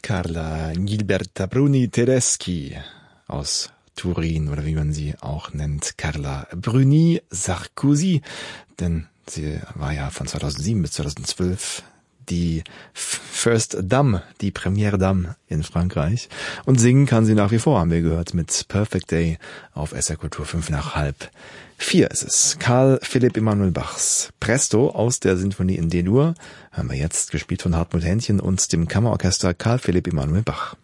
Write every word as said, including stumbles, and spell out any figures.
Carla Gilberta Bruni Tedeschi aus Turin oder wie man sie auch nennt, Carla Bruni Sarkozy, denn sie war ja von zweitausendsieben bis zweitausendzwölf die First Dame, die Première Dame in Frankreich. Und singen kann sie nach wie vor, haben wir gehört, mit Perfect Day auf S R Kultur fünf nach halb vier ist es. Karl Philipp Emanuel Bachs Presto aus der Sinfonie in D-Dur haben wir jetzt gespielt von Hartmut Händchen und dem Kammerorchester Karl Philipp Emanuel Bach.